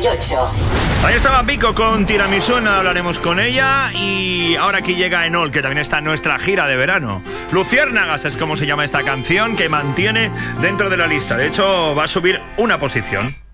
18. Ahí estaba Vico con Tiramisú, hablaremos con ella. Y ahora aquí llega Enol, que también está en nuestra gira de verano. Luciérnagas es como se llama esta canción, que mantiene dentro de la lista. De hecho, va a subir una posición.